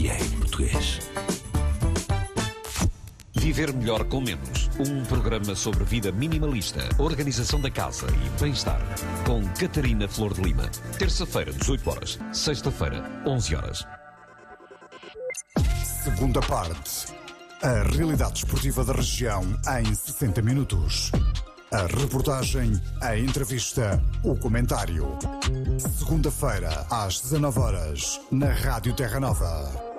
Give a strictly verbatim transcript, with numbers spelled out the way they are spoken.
E é em português. Viver melhor com menos. Um programa sobre vida minimalista, organização da casa e bem-estar. Com Catarina Flor de Lima. Terça-feira, dezoito horas. Sexta-feira, onze horas. Segunda parte. A realidade esportiva da região em sessenta minutos. A reportagem, a entrevista, o comentário. Segunda-feira, às dezanove horas, na Rádio Terra Nova.